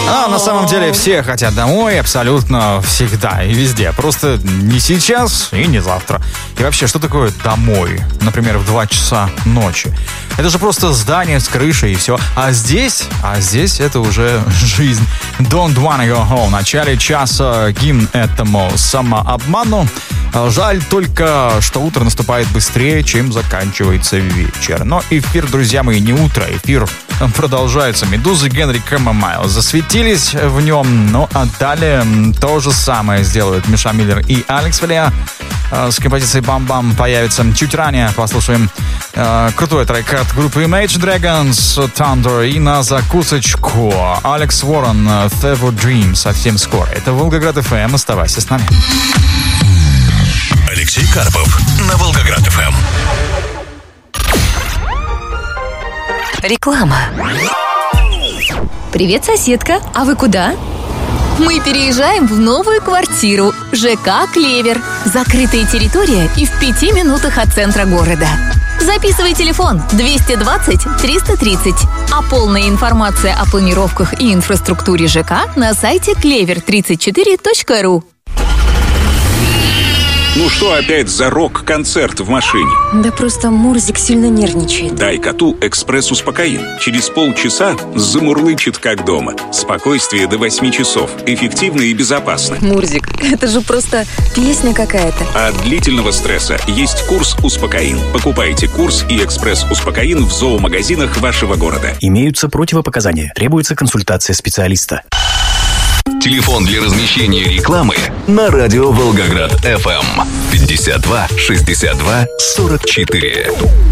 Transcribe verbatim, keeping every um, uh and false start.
А на самом деле все хотят домой абсолютно всегда и везде. Просто не сейчас и не завтра. И вообще, что такое домой? Например, в два часа ночи. Это же просто здание с крышей и все. А здесь, а здесь это уже жизнь. Don't wanna go home. В начале часа гимн этому самообману. Жаль только, что утро наступает быстрее, чем заканчивается вечер. Но эфир, друзья мои, не утро. Эфир продолжается. Медузы Генри Кэмомайл засветились в нем. Ну а далее то же самое сделают Миша Миллер и Алекс Валия. С композицией «Бам-бам» появится чуть ранее. Послушаем э, крутой трек от группы Imagine Dragons «Thunder». И на закусочку Алекс Уоррен «Fever Dream» совсем скоро. Это Волгоград эф эм. Оставайся с нами. Алексей Карпов на Волгоград эф эм. Реклама. Привет, соседка. А вы куда? Мы переезжаем в новую квартиру. ЖК «Клевер». Закрытая территория и в пяти минутах от центра города. Записывай телефон двести двадцать триста тридцать. А полная информация о планировках и инфраструктуре ЖК на сайте клевер тридцать четыре точка ру. Ну что опять за рок-концерт в машине? Да просто Мурзик сильно нервничает. Дай коту экспресс-успокоин. Через полчаса замурлычет как дома. Спокойствие до восьми часов. Эффективно и безопасно. Мурзик, это же просто песня какая-то. От длительного стресса есть курс «Успокоин». Покупайте курс и экспресс-успокоин в зоомагазинах вашего города. Имеются противопоказания. Требуется консультация специалиста. Телефон для размещения рекламы на радио Волгоград эф эм пятьдесят два шестьдесят два сорок четыре.